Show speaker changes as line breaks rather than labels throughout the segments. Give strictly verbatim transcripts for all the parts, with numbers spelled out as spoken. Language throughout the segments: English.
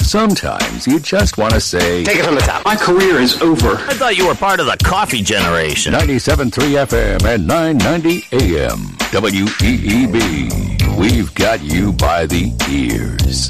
Sometimes you just want to say,
take it from the top. My career is over.
I thought you were part of the coffee generation.
ninety-seven point three F M and nine ninety A M. W E E B. We've got you by the ears.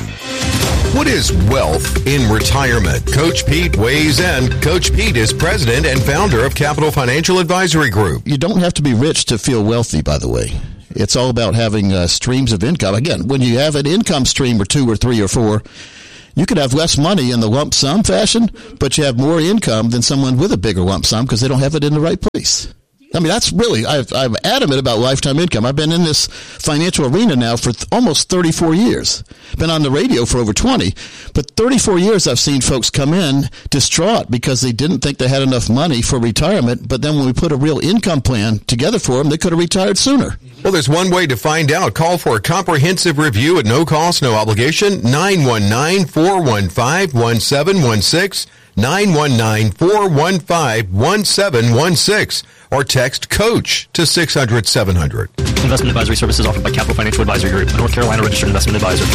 What is wealth in retirement? Coach Pete weighs in. Coach Pete is president and founder of Capital Financial Advisory Group.
You don't have to be rich to feel wealthy, by the way. It's all about having uh, streams of income. Again, when you have an income stream or two or three or four, you could have less money in the lump sum fashion, but you have more income than someone with a bigger lump sum because they don't have it in the right place. I mean, that's really, I've, I'm adamant about lifetime income. I've been in this financial arena now for th- almost thirty-four years. Been on the radio for over twenty. But thirty-four years I've seen folks come in distraught because they didn't think they had enough money for retirement. But then when we put a real income plan together for them, they could have retired sooner.
Well, there's one way to find out. Call for a comprehensive review at no cost, no obligation. nine one nine, four one five, one seven one six. nine one nine, four one five, one seven one six. Or text COACH to six hundred, seven hundred.
Investment advisory services offered by Capital Financial Advisory Group, a North Carolina registered investment advisor.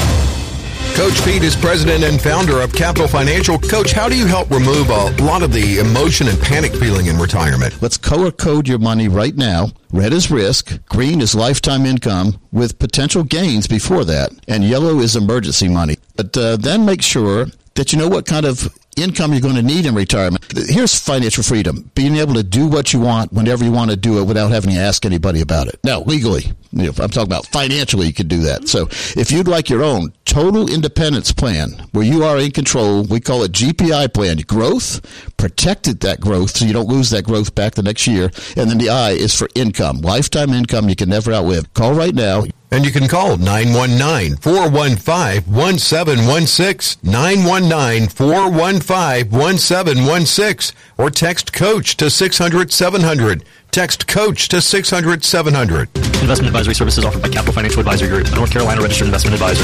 Coach Pete is president and founder of Capital Financial. Coach, how do you help remove a lot of the emotion and panic feeling in retirement?
Let's color code your money right now. Red is risk, green is lifetime income with potential gains before that, and yellow is emergency money. But uh, then make sure that you know what kind of income you're going to need in retirement. Here's financial freedom, being able to do what you want whenever you want to do it without having to ask anybody about it. Now, legally, you know, I'm talking about financially, you can do that. So if you'd like your own total independence plan where you are in control, we call it G P I plan. Growth, protected that growth so you don't lose that growth back the next year. And then the I is for income, lifetime income you can never outlive. Call right now.
And you can call nine one nine, four one five, one seven one six, nine one nine, four one five, one seven one six, or text COACH to six hundred, seven hundred. Text COACH to six hundred, seven hundred.
Investment advisory services offered by Capital Financial Advisory Group, a North Carolina registered investment advisor.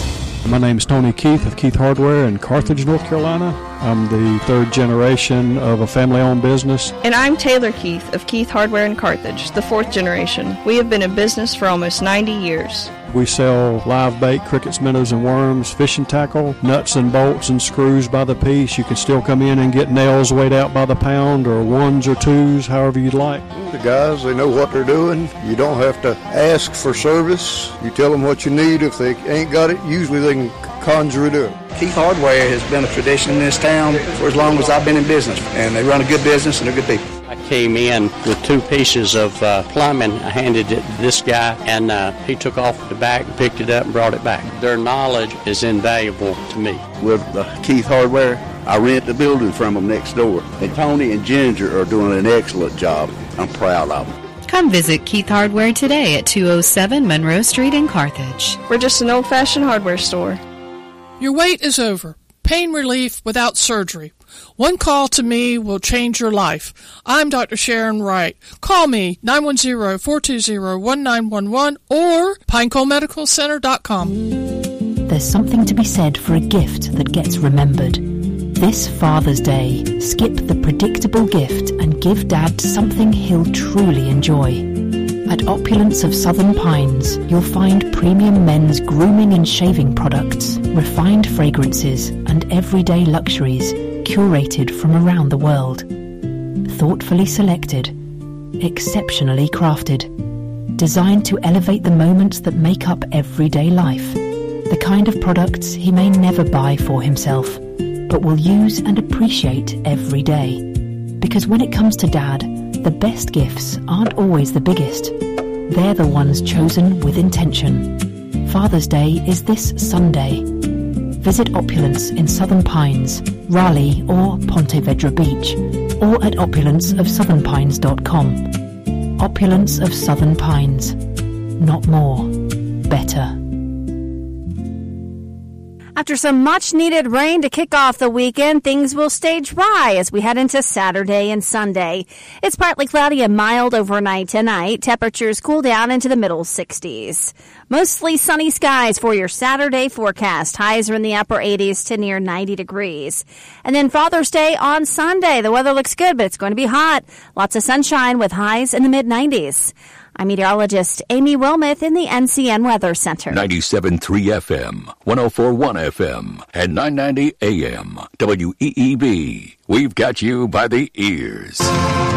My name is Tony Keith of Keith Hardware in Carthage, North Carolina. I'm the third generation of a family-owned business.
And I'm Taylor Keith of Keith Hardware in Carthage, the fourth generation. We have been in business for almost ninety years.
We sell live bait, crickets, minnows, and worms, fishing tackle, nuts and bolts and screws by the piece. You can still come in and get nails weighed out by the pound or ones or twos, however you'd like.
The guys, they know what they're doing. You don't have to ask for service. You tell them what you need. If they ain't got it, usually they can conjure it up.
Keith Hardware has been a tradition in this town for as long as I've been in business, and they run a good business and they're good people.
I came in with two pieces of uh, plumbing. I handed it to this guy, and uh, he took off the back, picked it up, and brought it back. Their knowledge is invaluable to me.
With uh, Keith Hardware, I rent the building from them next door. And Tony and Ginger are doing an excellent job. I'm proud of them.
Come visit Keith Hardware today at two oh seven Monroe Street in Carthage.
We're just an old-fashioned hardware store.
Your wait is over. Pain relief without surgery. One call to me will change your life. I'm Doctor Sharon Wright. Call me, nine one zero, four two zero, one nine one one or pinecone medical center dot com.
There's something to be said for a gift that gets remembered. This Father's Day, skip the predictable gift and give Dad something he'll truly enjoy. At Opulence of Southern Pines, you'll find premium men's grooming and shaving products, refined fragrances, and everyday luxuries curated from around the world. Thoughtfully selected, exceptionally crafted, designed to elevate the moments that make up everyday life. The kind of products he may never buy for himself, but will use and appreciate every day. Because when it comes to Dad, the best gifts aren't always the biggest. They're the ones chosen with intention. Father's Day is this Sunday. Visit Opulence in Southern Pines, Raleigh or Ponte Vedra Beach, or at opulence of southern pines dot com. Opulence of Southern Pines. Not more. Better.
After some much-needed rain to kick off the weekend, things will stay dry as we head into Saturday and Sunday. It's partly cloudy and mild overnight tonight. Temperatures cool down into the middle sixties. Mostly sunny skies for your Saturday forecast. Highs are in the upper eighties to near ninety degrees. And then Father's Day on Sunday. The weather looks good, but it's going to be hot. Lots of sunshine with highs in the mid nineties. I'm meteorologist Amy Wilmoth in the N C N Weather Center.
ninety-seven point three F M, one oh four point one F M, and nine ninety A M. W E E B. We've got you by the ears.